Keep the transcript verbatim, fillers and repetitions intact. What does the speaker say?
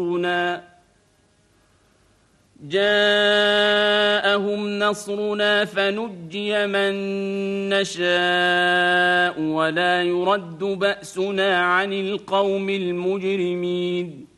جاءهم نصرنا فنجي من نشاء ولا يرد بأسنا عن القوم المجرمين